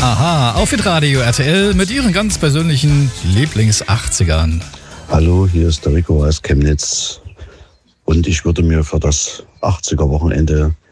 Aha, auf Radio RTL mit Ihren ganz persönlichen Lieblings-80ern. Hallo, hier ist der Rico aus Chemnitz und ich würde mir für das 80er-Wochenende